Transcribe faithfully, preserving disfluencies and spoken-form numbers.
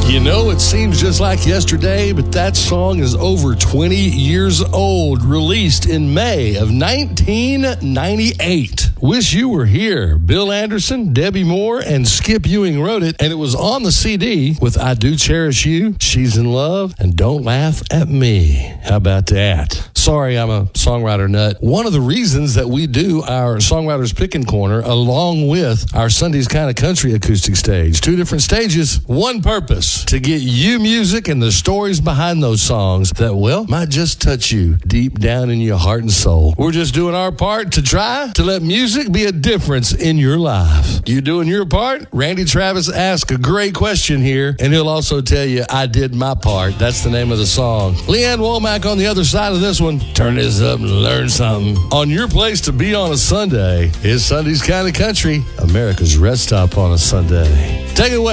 You know, it seems just like yesterday, but that song is over twenty years old, released in May of nineteen ninety-eight. Wish You Were Here. Bill Anderson, Debbie Moore, and Skip Ewing wrote it, and it was on the C D with I Do Cherish You, She's in Love, and Don't Laugh at Me. How about that? Sorry, I'm a songwriter nut. One of the reasons that we do our Songwriters Pickin' Corner along with our Sunday's Kind of Country acoustic stage, two different stages, one purpose, to get you music and the stories behind those songs that, well, might just touch you deep down in your heart and soul. We're just doing our part to try to let music be a difference in your life. You doing your part? Randy Travis asked a great question here, and he'll also tell you, I did my part. That's the name of the song. Leanne Womack on the other side of this one. Turn this up and learn something. On your place to be on a Sunday is Sunday's Kind of Country, America's rest stop on a Sunday. Take it away.